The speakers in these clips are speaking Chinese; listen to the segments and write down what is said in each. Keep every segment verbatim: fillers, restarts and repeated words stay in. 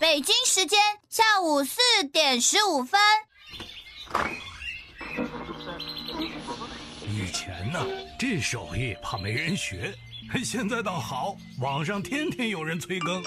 北京时间下午四点十五分。 以前呢，这手艺怕没人学，现在倒好，网上天天有人催更。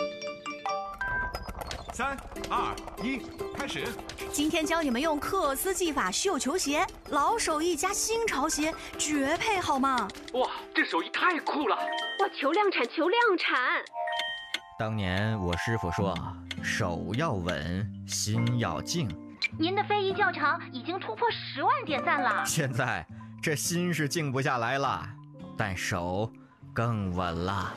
三二一，开始！ 今天教你们用克斯技法绣球鞋，老手艺加新潮鞋，绝配好吗？ 哇，这手艺太酷了！ 哇，求量产，求量产！ 当年我师傅说，手要稳，心要静。 您的非遗教程已经突破十万点赞了。 现在这心是静不下来了，但手更稳了。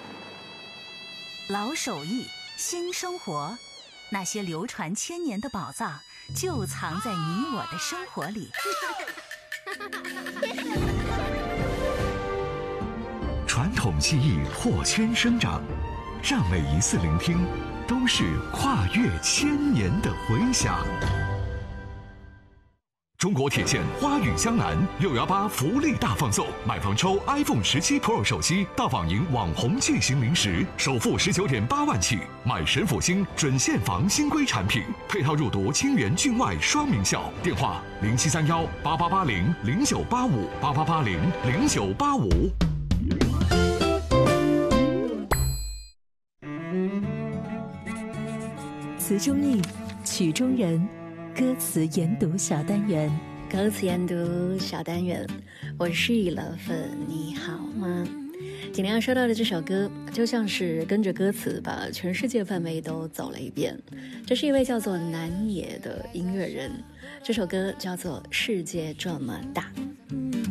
老手艺，新生活，那些流传千年的宝藏，就藏在你我的生活里。 传统技艺破圈生长，让每一次聆听都是跨越千年的回响。中国铁线花语江南六幺八福利大放送，买房抽 iPhone 十七 Pro 手机，大仿银网红巨型零食，首付十九点八万起，买神府星准现房新规产品，配套入读清源郡外双名校。电话零七三幺八八八零零九八五八八八零零九八五。 词中意，曲中人，歌词研读小单元。 歌词研读小单元，我是老粉，你好吗？今天要说到的这首歌，就像是跟着歌词把全世界范围都走了一遍。这是一位叫做南野的音乐人，这首歌叫做《世界这么大》。